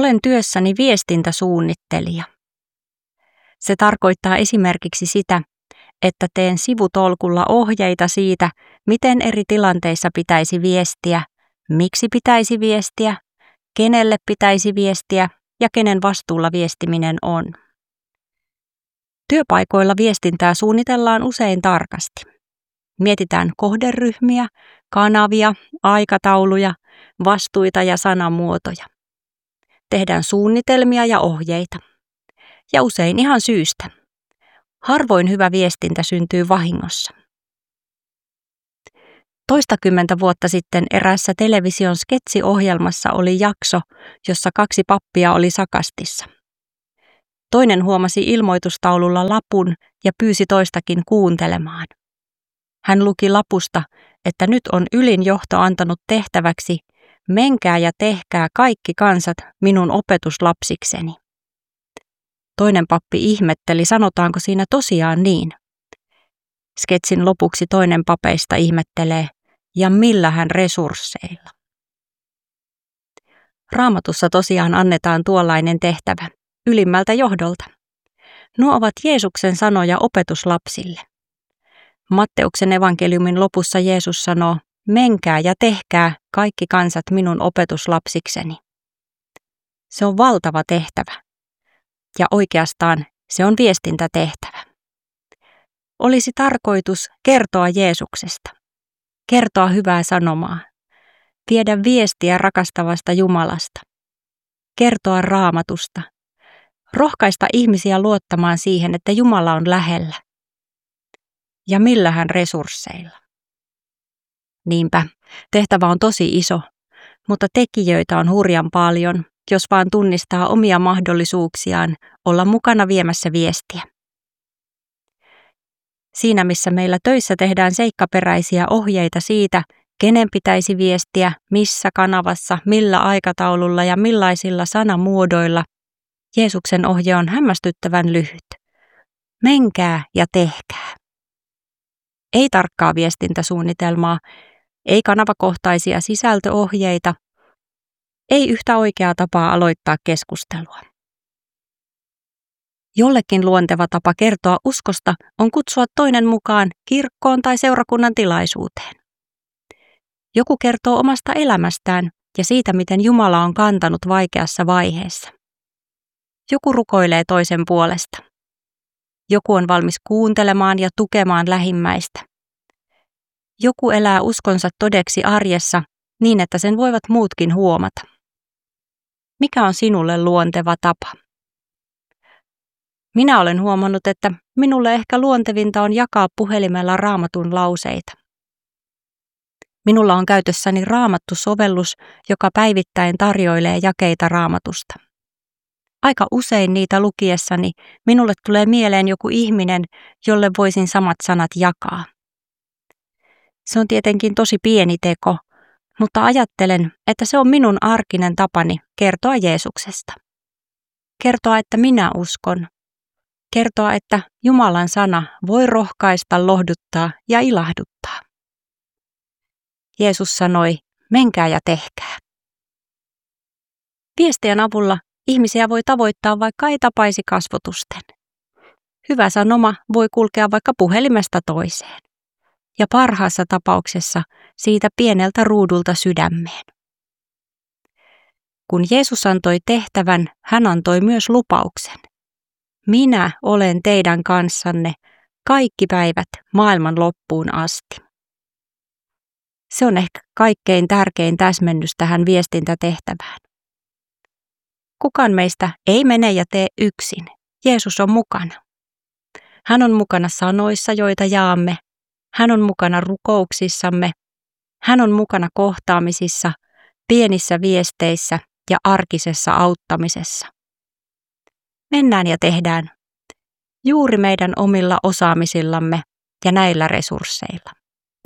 Olen työssäni viestintäsuunnittelija. Se tarkoittaa esimerkiksi sitä, että teen sivutolkulla ohjeita siitä, miten eri tilanteissa pitäisi viestiä, miksi pitäisi viestiä, kenelle pitäisi viestiä ja kenen vastuulla viestiminen on. Työpaikoilla viestintää suunnitellaan usein tarkasti. Mietitään kohderyhmiä, kanavia, aikatauluja, vastuita ja sanamuotoja. Tehdään suunnitelmia ja ohjeita. Ja usein ihan syystä. Harvoin hyvä viestintä syntyy vahingossa. Toistakymmentä vuotta sitten eräässä television sketsiohjelmassa oli jakso, jossa 2 pappia oli sakastissa. Toinen huomasi ilmoitustaululla lapun ja pyysi toistakin kuuntelemaan. Hän luki lapusta, että nyt on ylin johto antanut tehtäväksi, menkää ja tehkää kaikki kansat minun opetuslapsikseni. Toinen pappi ihmetteli, sanotaanko siinä tosiaan niin. Sketsin lopuksi toinen papeista ihmettelee, ja millähän resursseilla. Raamatussa tosiaan annetaan tuollainen tehtävä, ylimmältä johdolta. Nuo ovat Jeesuksen sanoja opetuslapsille. Matteuksen evankeliumin lopussa Jeesus sanoo, menkää ja tehkää kaikki kansat minun opetuslapsikseni. Se on valtava tehtävä. Ja oikeastaan se on viestintätehtävä. Olisi tarkoitus kertoa Jeesuksesta, kertoa hyvää sanomaa, viedä viestiä rakastavasta Jumalasta, kertoa Raamatusta, rohkaista ihmisiä luottamaan siihen, että Jumala on lähellä. Ja millähän resursseilla. Niinpä, tehtävä on tosi iso, mutta tekijöitä on hurjan paljon, jos vaan tunnistaa omia mahdollisuuksiaan olla mukana viemässä viestiä. Siinä missä meillä töissä tehdään seikkaperäisiä ohjeita siitä, kenen pitäisi viestiä, missä kanavassa, millä aikataululla ja millaisilla sanamuodoilla, Jeesuksen ohje on hämmästyttävän lyhyt. Menkää ja tehkää. Ei tarkkaa viestintäsuunnitelmaa, ei kanavakohtaisia sisältöohjeita, ei yhtä oikeaa tapaa aloittaa keskustelua. Jollekin luonteva tapa kertoa uskosta on kutsua toinen mukaan kirkkoon tai seurakunnan tilaisuuteen. Joku kertoo omasta elämästään ja siitä, miten Jumala on kantanut vaikeassa vaiheessa. Joku rukoilee toisen puolesta. Joku on valmis kuuntelemaan ja tukemaan lähimmäistä. Joku elää uskonsa todeksi arjessa niin, että sen voivat muutkin huomata. Mikä on sinulle luonteva tapa? Minä olen huomannut, että minulle ehkä luontevinta on jakaa puhelimella Raamatun lauseita. Minulla on käytössäni Raamattu-sovellus, joka päivittäin tarjoilee jakeita Raamatusta. Aika usein niitä lukiessani minulle tulee mieleen joku ihminen, jolle voisin samat sanat jakaa. Se on tietenkin tosi pieni teko, mutta ajattelen, että se on minun arkinen tapani kertoa Jeesuksesta. Kertoa, että minä uskon. Kertoa, että Jumalan sana voi rohkaista, lohduttaa ja ilahduttaa. Jeesus sanoi, menkää ja tehkää. Viestien avulla ihmisiä voi tavoittaa, vaikka ei tapaisi kasvotusten. Hyvä sanoma voi kulkea vaikka puhelimesta toiseen. Ja parhaassa tapauksessa siitä pieneltä ruudulta sydämeen. Kun Jeesus antoi tehtävän, hän antoi myös lupauksen. Minä olen teidän kanssanne kaikki päivät maailman loppuun asti. Se on ehkä kaikkein tärkein täsmennys tähän viestintätehtävään. Kukaan meistä ei mene ja tee yksin. Jeesus on mukana. Hän on mukana sanoissa, joita jaamme. Hän on mukana rukouksissamme. Hän on mukana kohtaamisissa, pienissä viesteissä ja arkisessa auttamisessa. Mennään ja tehdään. Juuri meidän omilla osaamisillamme ja näillä resursseilla.